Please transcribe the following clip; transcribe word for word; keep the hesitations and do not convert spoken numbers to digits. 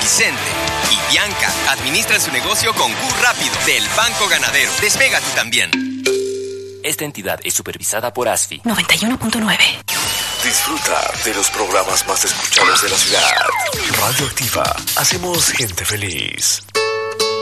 Vicente y Bianca administran su negocio con Q Rápido del Banco Ganadero. Despega tú también. Esta entidad es supervisada por A S F I. noventa y uno punto nueve. Disfruta de los programas más escuchados de la ciudad. Radio Activa. Hacemos gente feliz.